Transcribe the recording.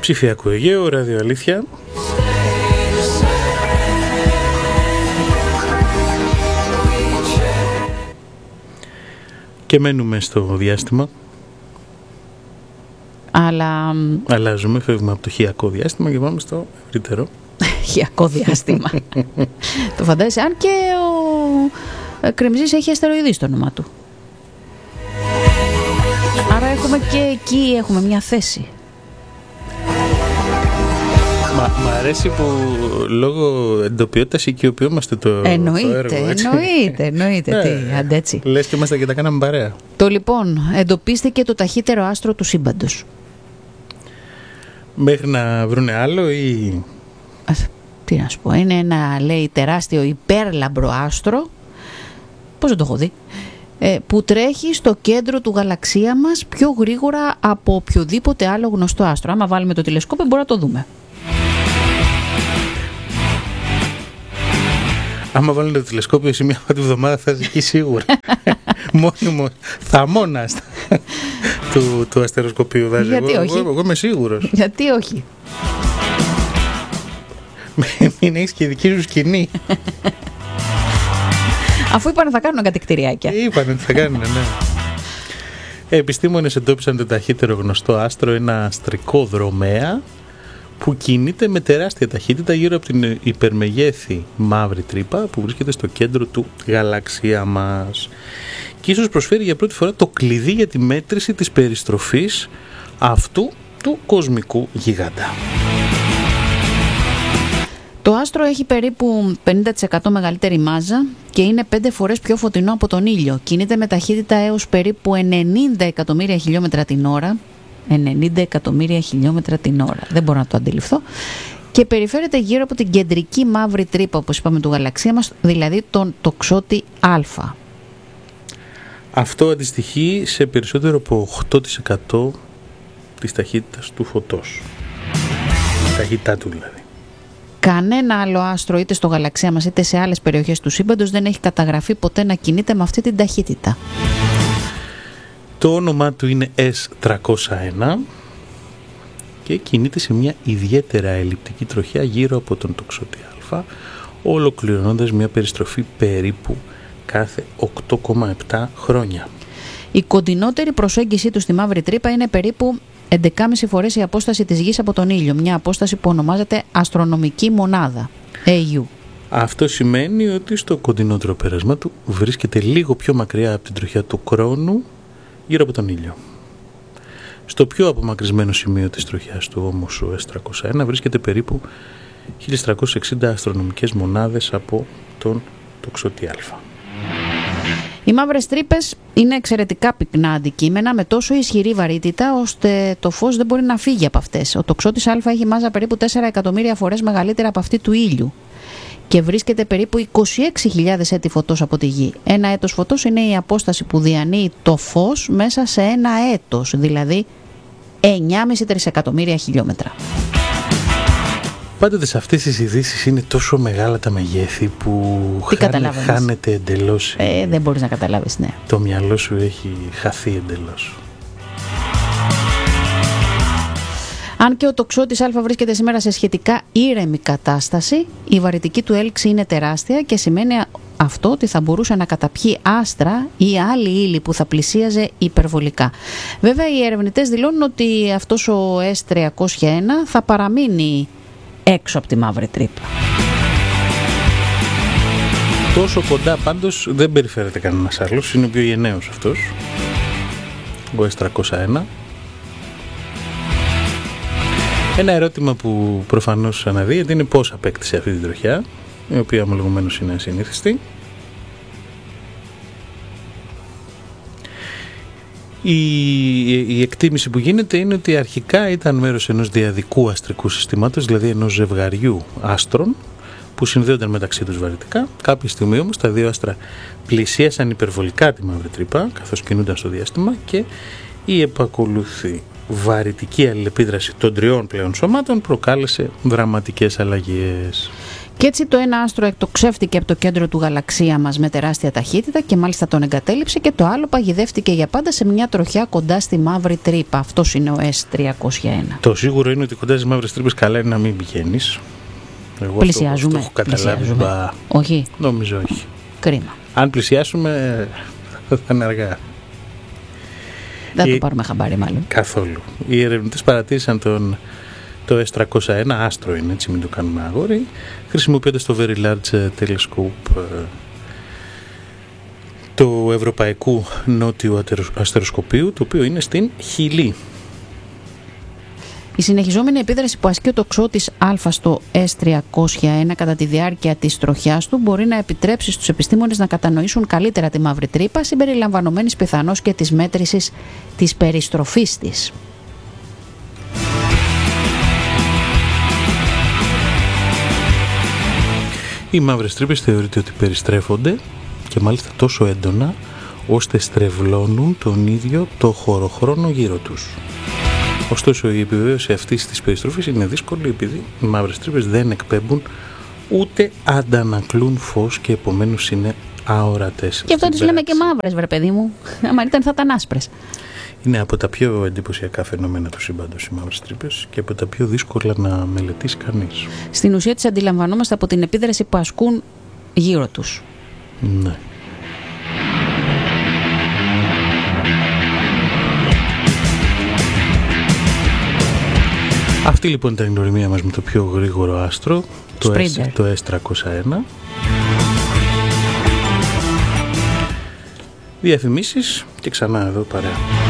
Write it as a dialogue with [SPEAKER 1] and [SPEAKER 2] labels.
[SPEAKER 1] Ψηφιακό Αιγαίο, ραδιοαλήθεια. Και μένουμε στο διάστημα.
[SPEAKER 2] Αλλά...
[SPEAKER 1] αλλάζουμε, φεύγουμε από το χειακό διάστημα και πάμε στο ευρύτερο.
[SPEAKER 2] Χειακό διάστημα. Το φαντάζεσαι, αν και ο Κρεμζής έχει αστεροειδή στο όνομά του. Άρα έχουμε και εκεί έχουμε μια θέση.
[SPEAKER 1] Μ' αρέσει που λόγω εντοπιότητας οικειοποιούμαστε το έργο.
[SPEAKER 2] Εννοείται. Τι, αντέτσι.
[SPEAKER 1] Λες και είμαστε και τα κάναμε παρέα.
[SPEAKER 2] Το λοιπόν, εντοπίστηκε το ταχύτερο άστρο του σύμπαντος.
[SPEAKER 1] Μέχρι να βρούνε άλλο ή...
[SPEAKER 2] Τι να σου πω, είναι ένα, λέει, τεράστιο υπέρλαμπρο άστρο, πώς δεν το έχω δει, που τρέχει στο κέντρο του γαλαξία μας πιο γρήγορα από οποιοδήποτε άλλο γνωστό άστρο. Άμα βάλουμε το τηλεσκόπιο μπορούμε να το δούμε.
[SPEAKER 1] Άμα βάλουμε το τηλεσκόπιο σε μια πρώτη εβδομάδα θα είσαι εκεί σίγουρα. Μόνιμο θαμώνας του αστεροσκοπίου βάζει.
[SPEAKER 2] Γιατί όχι?
[SPEAKER 1] Εγώ είμαι σίγουρος.
[SPEAKER 2] Γιατί όχι?
[SPEAKER 1] Μην έχεις και δική σου σκηνή.
[SPEAKER 2] Αφού είπανε θα κάνουν κάτι κτηριάκια.
[SPEAKER 1] Είπανε ότι θα κάνουν, ναι. Επιστήμονες εντόπισαν το ταχύτερο γνωστό άστρο, ένα αστρικό δρομέα που κινείται με τεράστια ταχύτητα γύρω από την υπερμεγέθη μαύρη τρύπα που βρίσκεται στο κέντρο του γαλαξία μας. Και ίσως προσφέρει για πρώτη φορά το κλειδί για τη μέτρηση της περιστροφής αυτού του κοσμικού γιγάντα.
[SPEAKER 2] Το άστρο έχει περίπου 50% μεγαλύτερη μάζα και είναι 5 φορές πιο φωτεινό από τον ήλιο. Κινείται με ταχύτητα έως περίπου 90 εκατομμύρια χιλιόμετρα την ώρα. 90 εκατομμύρια χιλιόμετρα την ώρα. Δεν μπορώ να το αντιληφθώ. Και περιφέρεται γύρω από την κεντρική μαύρη τρύπα, όπως είπαμε, του γαλαξία μας, δηλαδή τον τοξότη Α.
[SPEAKER 1] Αυτό αντιστοιχεί σε περισσότερο από 8% της ταχύτητας του φωτός. Ταχύτητά του δηλαδή.
[SPEAKER 2] Κανένα άλλο άστρο είτε στο γαλαξία μας είτε σε άλλες περιοχές του σύμπαντος δεν έχει καταγραφεί ποτέ να κινείται με αυτή την ταχύτητα.
[SPEAKER 1] Το όνομά του είναι S301 και κινείται σε μια ιδιαίτερα ελλειπτική τροχιά γύρω από τον τοξότη Α, ολοκληρώνοντας μια περιστροφή περίπου κάθε 8,7 χρόνια.
[SPEAKER 2] Η κοντινότερη προσέγγιση του στη μαύρη τρύπα είναι περίπου 11,5 φορές η απόσταση της Γης από τον ήλιο, μια απόσταση που ονομάζεται αστρονομική μονάδα, AU. Αυτό
[SPEAKER 1] σημαίνει ότι στο κοντινότερο πέρασμα του βρίσκεται λίγο πιο μακριά από την τροχιά του Κρόνου γύρω από τον ήλιο. Στο πιο απομακρυσμένο σημείο της τροχιάς του όμως ο S301 βρίσκεται περίπου 1360 αστρονομικές μονάδες από τον τοξότη Α.
[SPEAKER 2] Οι μαύρες τρύπες είναι εξαιρετικά πυκνά αντικείμενα με τόσο ισχυρή βαρύτητα ώστε το φως δεν μπορεί να φύγει από αυτές. Ο τοξότης Α έχει μάζα περίπου 4 εκατομμύρια φορές μεγαλύτερη από αυτή του ήλιου και βρίσκεται περίπου 26.000 έτη φωτός από τη Γη. Ένα έτος φωτός είναι η απόσταση που διανύει το φως μέσα σε ένα έτος, δηλαδή 9,5 τρισεκατομμύρια χιλιόμετρα.
[SPEAKER 1] Πάντοτε σε αυτές τις ειδήσεις είναι τόσο μεγάλα τα μεγέθη που χάνεται εντελώς.
[SPEAKER 2] Δεν μπορείς να καταλάβεις, ναι.
[SPEAKER 1] Το μυαλό σου έχει χαθεί εντελώς.
[SPEAKER 2] Αν και ο τοξότης Α βρίσκεται σήμερα σε σχετικά ήρεμη κατάσταση, η βαρυτική του έλξη είναι τεράστια και σημαίνει αυτό ότι θα μπορούσε να καταπιεί άστρα ή άλλη ύλη που θα πλησίαζε υπερβολικά. Βέβαια, οι ερευνητές δηλώνουν ότι αυτός ο S301 θα παραμείνει έξω από τη μαύρη τρύπα.
[SPEAKER 1] Τόσο κοντά πάντως δεν περιφέρεται κανένας άλλος, είναι ο πιο γενναίος αυτός, ο S301. Ένα ερώτημα που προφανώς αναδύεται είναι πώς απέκτησε αυτή την τροχιά, η οποία ομολογουμένως είναι ασυνήθιστη. Η εκτίμηση που γίνεται είναι ότι αρχικά ήταν μέρος ενός διαδικού αστρικού συστήματος, δηλαδή ενός ζευγαριού άστρων που συνδέονταν μεταξύ τους βαρυτικά. Κάποια στιγμή όμως τα δύο άστρα πλησίασαν υπερβολικά τη μαύρη τρύπα καθώς κινούνταν στο διάστημα και η επακολουθή βαρυτική αλληλεπίδραση των τριών πλέον σωμάτων προκάλεσε δραματικές αλλαγές.
[SPEAKER 2] Και έτσι το ένα άστρο εκτοξεύτηκε από το κέντρο του γαλαξία μας με τεράστια ταχύτητα και μάλιστα τον εγκατέλειψε, και το άλλο παγιδεύτηκε για πάντα σε μια τροχιά κοντά στη μαύρη τρύπα. Αυτός είναι ο S301.
[SPEAKER 1] Το σίγουρο είναι ότι κοντά στις μαύρες τρύπες καλά είναι να μην πηγαίνεις. Εγώ
[SPEAKER 2] πλησιάζουμε.
[SPEAKER 1] Αυτό έχω καταλάβει.
[SPEAKER 2] Όχι.
[SPEAKER 1] Νομίζω όχι.
[SPEAKER 2] Κρίμα.
[SPEAKER 1] Αν πλησιάσουμε θα είναι αργά.
[SPEAKER 2] Δεν το πάρουμε χαμπάρι μάλλον.
[SPEAKER 1] Καθόλου. Οι ερευνητές παρατήρησαν το S301, άστρο είναι, έτσι μην το κάνουμε αγόρι, χρησιμοποιώντας το Very Large Telescope του Ευρωπαϊκού Νότιου Αστεροσκοπίου, το οποίο είναι στην Χιλή.
[SPEAKER 2] Η συνεχιζόμενη επίδραση που ασκεί ο τοξότης Α στο S301 κατά τη διάρκεια της τροχιάς του μπορεί να επιτρέψει στους επιστήμονες να κατανοήσουν καλύτερα τη μαύρη τρύπα, συμπεριλαμβανομένης πιθανώς και της μέτρησης της περιστροφής της.
[SPEAKER 1] Οι μαύρες τρύπες θεωρείται ότι περιστρέφονται, και μάλιστα τόσο έντονα ώστε στρεβλώνουν τον ίδιο το χωροχρόνο γύρω τους. Ωστόσο η επιβεβαίωση αυτής της περιστροφής είναι δύσκολη, επειδή οι μαύρες τρύπες δεν εκπέμπουν ούτε αντανακλούν φως και επομένως είναι αορατές.
[SPEAKER 2] Και αυτό τις λέμε και μαύρες, βρε παιδί μου. Αν ήταν θα ήταν άσπρες.
[SPEAKER 1] Είναι από τα πιο εντυπωσιακά φαινόμενα του σύμπαντος οι μαύρες τρύπες και από τα πιο δύσκολα να μελετήσει κανείς.
[SPEAKER 2] Στην ουσία τις αντιλαμβανόμαστε από την επίδραση που ασκούν γύρω τους.
[SPEAKER 1] Ναι. Αυτή λοιπόν ήταν η γνωριμία μας με το πιο γρήγορο άστρο, το S301. Διαφημίσεις και ξανά εδώ παρέα.